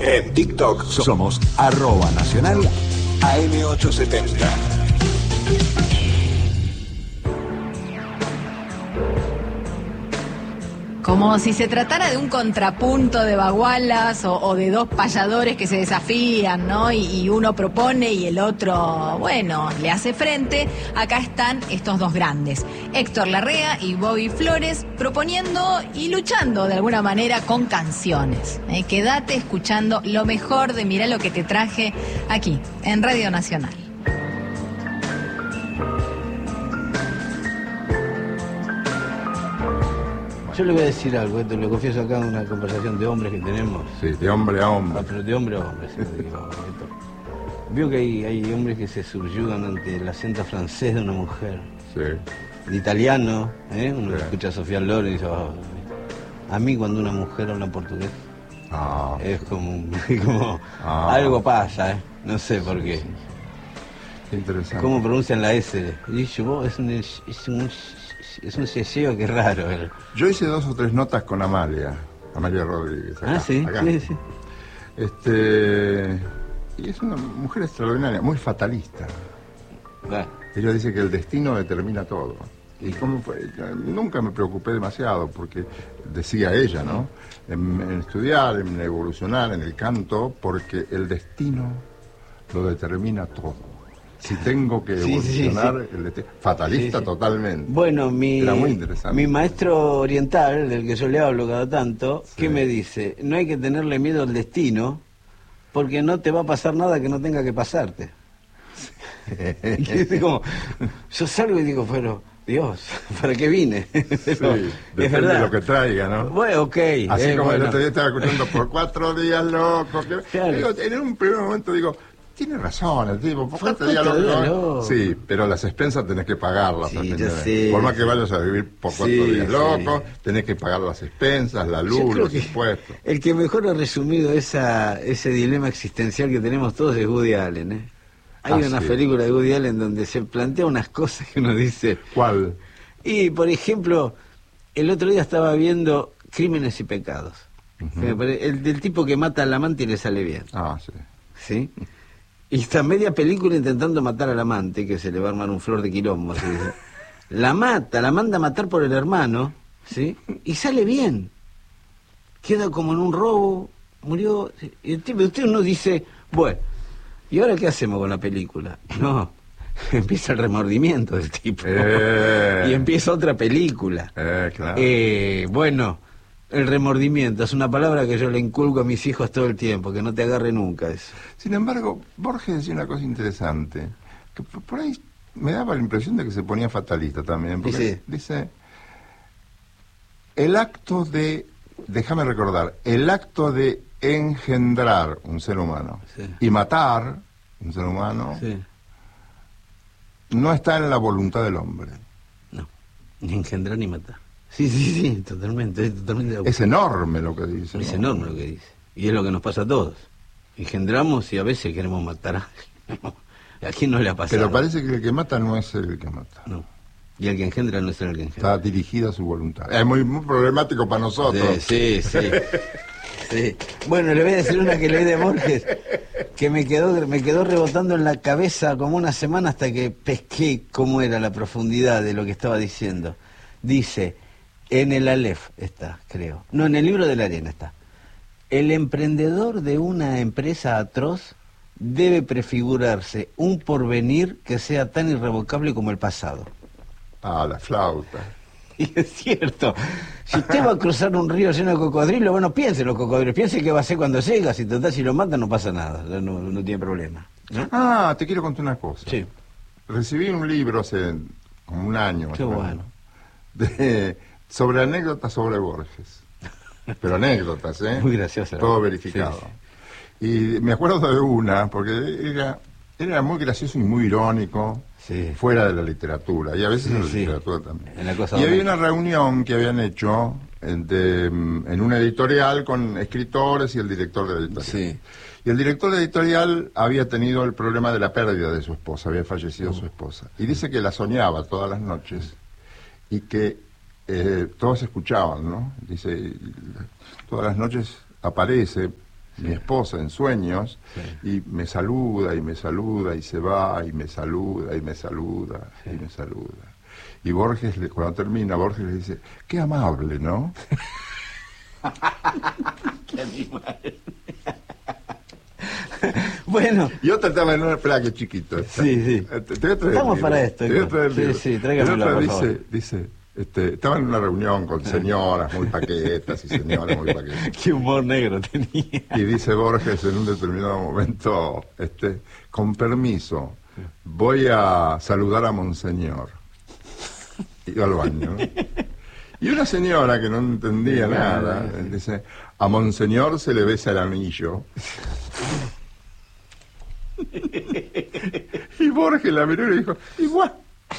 En TikTok somos @nacional AM870. Como si se tratara de un contrapunto de bagualas o de dos payadores que se desafían, ¿no? Y uno propone y el otro, bueno, le hace frente. Acá están estos dos grandes, Héctor Larrea y Bobby Flores, proponiendo y luchando de alguna manera con canciones. Quédate escuchando lo mejor de Mirá lo que te traje aquí, en Radio Nacional. Yo le voy a decir algo, esto lo confieso acá en una conversación de hombres que tenemos. Sí, de hombre a hombre. Ah, pero de hombre a hombre, sí, digo, esto. Veo que hay hombres que se subyugan ante el acento francés de una mujer. Sí. De italiano, uno Sí. escucha a Sofía Loren y dice, oh, a mí cuando una mujer habla portugués, es como algo pasa, no sé por qué. Qué interesante. ¿Cómo pronuncian la S? Y yo, es un seseo que es raro. Yo hice 2 o 3 notas con Amalia Rodríguez. Acá, sí, acá. sí. Y es una mujer extraordinaria, muy fatalista. Va. Ella dice que el destino determina todo. Y cómo fue, nunca me preocupé demasiado, porque decía ella, ¿no? En estudiar, en evolucionar, en el canto, porque el destino lo determina todo. Si tengo que evolucionar, sí. el destino. Fatalista totalmente. Bueno, era muy interesante. Mi maestro oriental, del que yo le hablo cada tanto, Sí. ¿qué me dice? No hay que tenerle miedo al destino, porque no te va a pasar nada que no tenga que pasarte. Y es como, yo salgo y digo, pero Dios, ¿para qué vine? Pero, Sí, es depende verdad. de lo que traiga, ¿no? Bueno, ok. Así como bueno. el otro día estaba escuchando por 4 días loco. Claro. Digo, en un primer momento digo, tiene razón el tipo, por Fue 4 días 4 días loco. loco. Sí, pero las expensas tenés que pagarlas Sí, también. yo ¿no? sé, Por más que sí. vayas a vivir por 4 días Sí. loco, tenés que pagar las expensas, la Yo luz, creo los que impuestos. el que mejor ha resumido ese dilema existencial que tenemos todos es Woody Allen, Hay una sí. película de Woody Allen donde se plantea unas cosas que uno dice... ¿Cuál? Y, por ejemplo, el otro día estaba viendo Crímenes y Pecados. El del tipo que mata al amante y le sale bien. Ah, sí. ¿Sí? Y está media película intentando matar al amante, que se le va a armar un flor de quilombo. ¿Sí? La manda a matar por el hermano, ¿sí? Y sale bien. Queda como en un robo, murió. Y el tipo, usted uno dice, bueno, ¿y ahora qué hacemos con la película? No, empieza el remordimiento del tipo. Y empieza otra película. Claro. Bueno, el remordimiento es una palabra que yo le inculco a mis hijos todo el tiempo, que no te agarre nunca eso. Sin embargo, Borges decía una cosa interesante, que por ahí me daba la impresión de que se ponía fatalista también, porque dice, el acto de, déjame recordar, el acto de engendrar un ser humano y matar un ser humano no está en la voluntad del hombre. No, ni engendrar ni matar. Sí, totalmente de acuerdo. Es enorme lo que dice. Es ¿no? enorme lo que dice. Y es lo que nos pasa a todos. Engendramos y a veces queremos matar a alguien. ¿A quién no le ha pasado? Pero parece que el que mata no es el que mata. No. Y el que engendra no es el que engendra. Está dirigida a su voluntad. Es muy problemático para nosotros. Sí. Bueno, le voy a decir una que leí de Borges, que me quedó rebotando en la cabeza como una semana hasta que pesqué cómo era la profundidad de lo que estaba diciendo. Dice, en el Aleph está, creo. No, en el libro de la arena está. El emprendedor de una empresa atroz debe prefigurarse un porvenir que sea tan irrevocable como el pasado. Ah, la flauta. Y es cierto. Si usted va a cruzar un río lleno de cocodrilos, bueno, piense en los cocodrilos, piense qué va a hacer cuando llega, si total si lo matan no pasa nada, no tiene problema, ¿no? Ah, te quiero contar una cosa. Sí. Recibí un libro hace como un año. Qué bueno. Sobre anécdotas sobre Borges. Pero anécdotas, Muy graciosa. Todo verificado. Sí. Y me acuerdo de una, porque era muy gracioso y muy irónico, fuera de la literatura, y a veces en la literatura también. Y había una reunión que habían hecho en una editorial con escritores y el director de la editorial. Sí. Y el director de la editorial había tenido el problema de la pérdida de su esposa, había fallecido su esposa. Y dice que la soñaba todas las noches y que todos escuchaban, ¿no? Dice, todas las noches aparece mi esposa en sueños, y me saluda, y me saluda, y se va, y me saluda, y me saluda, y me saluda. Y Borges, cuando termina, Borges le dice, qué amable, ¿no? Qué animal. Bueno. Yo trataba en una espera que chiquito. Sí. Estamos para esto. Sí, tráigamelo, por favor. Dice, estaba en una reunión con señoras muy paquetas y señores muy paquetas. Qué humor negro tenía. Y dice Borges en un determinado momento, con permiso, voy a saludar a Monseñor. Y al baño. Y una señora que no entendía nada, dice, a Monseñor se le besa el anillo. Y Borges la miró y le dijo, igual.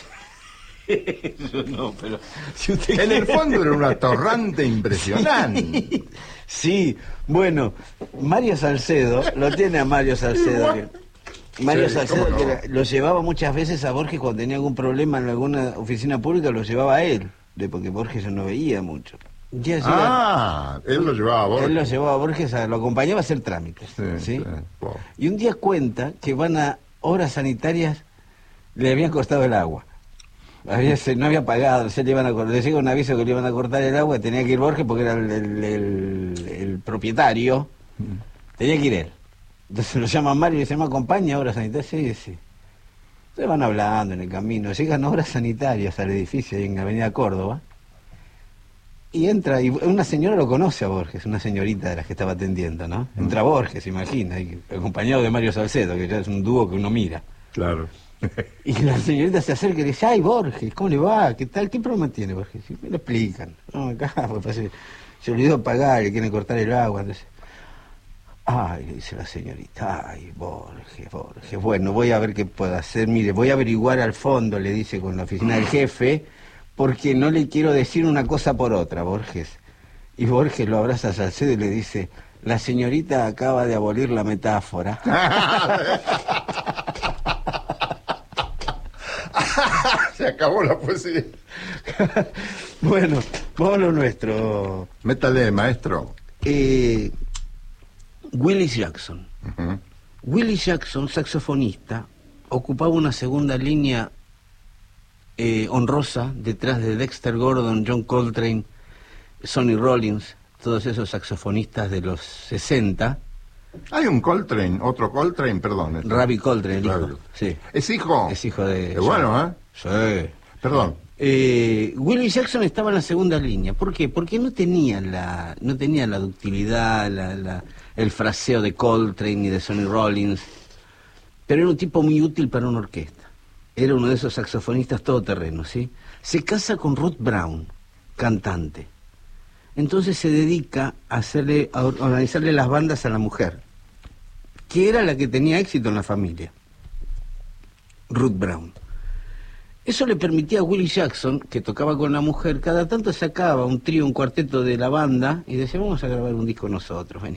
Eso no, pero si usted en el fondo era un atorrante impresionante. Sí, bueno, Mario Salcedo, lo tiene a Mario Salcedo. Mario Salcedo, no, que lo llevaba muchas veces a Borges cuando tenía algún problema en alguna oficina pública, lo llevaba a él, porque Borges no veía mucho. Él lo llevaba a Borges. Él lo llevaba a Borges, lo acompañaba a hacer trámites. ¿Sí? Wow. Y un día cuenta que van a obras sanitarias, le habían cortado el agua. No había pagado, le llegó un aviso que le iban a cortar el agua, tenía que ir Borges porque era el propietario, tenía que ir él. Entonces lo llama Mario y dice, ¿me acompaña a obras sanitarias? Sí. Se van hablando en el camino, llegan obras sanitarias al edificio ahí en Avenida Córdoba, y entra, y una señora lo conoce a Borges, una señorita de las que estaba atendiendo, ¿no? Entra Borges, imagina, acompañado de Mario Salcedo, que ya es un dúo que uno mira. Claro. Y la señorita se acerca y dice, ay, Borges, ¿cómo le va? ¿Qué tal? ¿Qué problema tiene Borges? Y me lo explican. No, acá, pues, se olvidó pagar, le quieren cortar el agua. Entonces, ay, le dice la señorita, ay, Borges, bueno, voy a ver qué puedo hacer. Mire, voy a averiguar al fondo, le dice con la oficina del jefe, porque no le quiero decir una cosa por otra, Borges. Y Borges lo abraza a Salcedo y le dice, la señorita acaba de abolir la metáfora. Se acabó la poesía. Bueno, vamos a lo nuestro. Métale, maestro. Willis Jackson. Willis Jackson, saxofonista, ocupaba una segunda línea honrosa detrás de Dexter Gordon, John Coltrane, Sonny Rollins, todos esos saxofonistas de los 60. Hay un Coltrane, otro Coltrane, perdón. Ravi Coltrane, el hijo. Sí. ¿Es hijo? Es hijo de... bueno, ¿eh? Sí. Perdón. Willis Jackson estaba en la segunda línea. ¿Por qué? Porque no tenía la ductilidad, el fraseo de Coltrane ni de Sonny Rollins, pero era un tipo muy útil para una orquesta. Era uno de esos saxofonistas todoterrenos, ¿sí? Se casa con Ruth Brown, cantante. Entonces se dedica a organizarle las bandas a la mujer, que era la que tenía éxito en la familia, Ruth Brown. Eso le permitía a Willis Jackson, que tocaba con la mujer, cada tanto sacaba un trío, un cuarteto de la banda, y decía, vamos a grabar un disco nosotros, vení.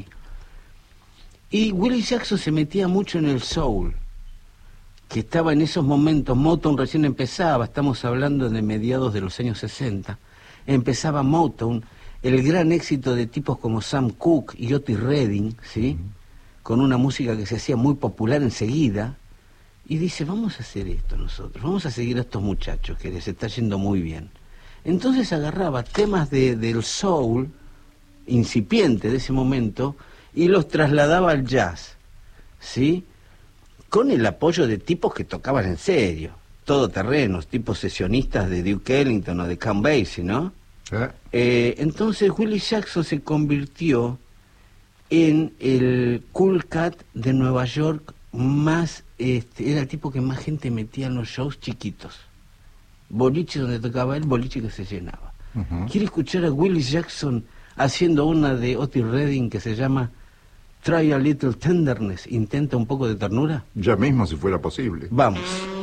Y Willis Jackson se metía mucho en el soul, que estaba en esos momentos, Motown recién empezaba, estamos hablando de mediados de los años 60, empezaba Motown, el gran éxito de tipos como Sam Cooke y Otis Redding, ¿sí? Con una música que se hacía muy popular enseguida, y dice, vamos a hacer esto nosotros, vamos a seguir a estos muchachos que les está yendo muy bien. Entonces agarraba temas del soul incipiente de ese momento y los trasladaba al jazz, ¿sí? Con el apoyo de tipos que tocaban en serio, todoterrenos, tipos sesionistas de Duke Ellington o de Count Basie, ¿no? Entonces Willis Jackson se convirtió en el cool cat de Nueva York más, era el tipo que más gente metía en los shows chiquitos. Boliche donde tocaba él, boliche que se llenaba. ¿Quiere escuchar a Willis Jackson haciendo una de Otis Redding que se llama Try a Little Tenderness? ¿Intenta un poco de ternura? Ya mismo, si fuera posible. Vamos.